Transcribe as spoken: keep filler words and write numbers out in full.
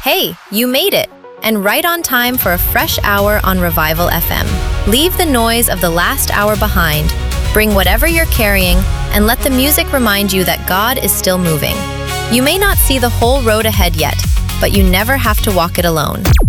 Hey, you made it! And right on time for a fresh hour on Revival F M. Leave the noise of the last hour behind, bring whatever you're carrying, and let the music remind you that God is still moving. You may not see the whole road ahead yet, but you never have to walk it alone.